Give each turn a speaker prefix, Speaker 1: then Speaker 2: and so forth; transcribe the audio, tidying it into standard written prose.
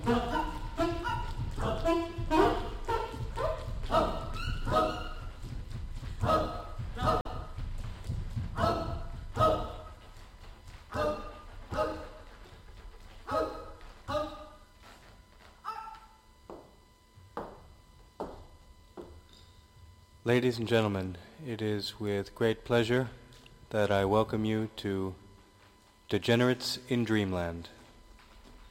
Speaker 1: Ladies and gentlemen, it is with great pleasure that I welcome you to Degenerates in Dreamland.